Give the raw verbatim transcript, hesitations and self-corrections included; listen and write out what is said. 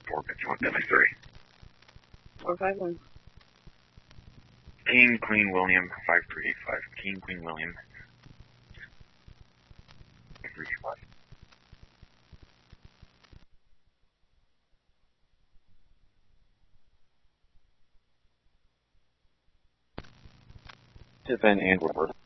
four, Mitchell, Deadly three. Four, five, one. King, Queen, William, five, three, eight, five. King, Queen, William. five, three, eight, five. Tiffin and Woodward.